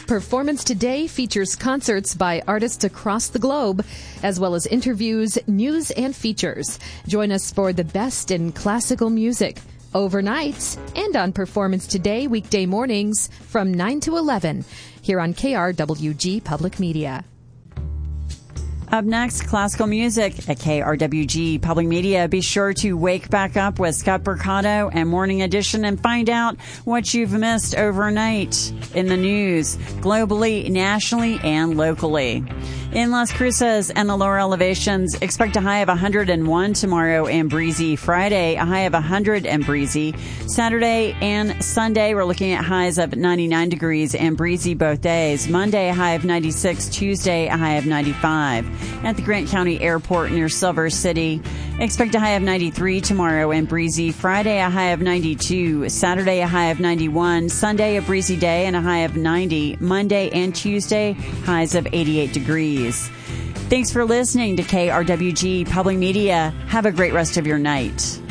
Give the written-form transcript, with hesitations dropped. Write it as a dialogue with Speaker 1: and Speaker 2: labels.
Speaker 1: Performance Today features concerts by artists across the globe, as well as interviews, news, and features. Join us for the best in classical music, overnights, and on Performance Today weekday mornings from 9 to 11 here on KRWG Public Media.
Speaker 2: Up next, classical music at KRWG Public Media. Be sure to wake back up with Scott Mercado and Morning Edition and find out what you've missed overnight in the news, globally, nationally, and locally. In Las Cruces and the lower elevations, expect a high of 101 tomorrow and breezy. Friday, a high of 100 and breezy. Saturday and Sunday, we're looking at highs of 99 degrees and breezy both days. Monday, a high of 96. Tuesday, a high of 95. At the Grant County Airport near Silver City, expect a high of 93 tomorrow and breezy. Friday, a high of 92. Saturday, a high of 91. Sunday, a breezy day and a high of 90. Monday and Tuesday, highs of 88 degrees. Thanks for listening to KRWG Public Media. Have a great rest of your night.